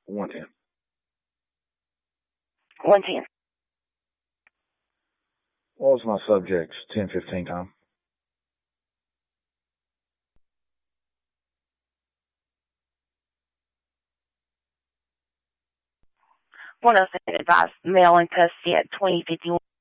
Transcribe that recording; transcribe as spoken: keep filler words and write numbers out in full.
one ten. one ten. What was my subject's ten fifteen time? one oh seven advised, male in custody at twenty fifty-one.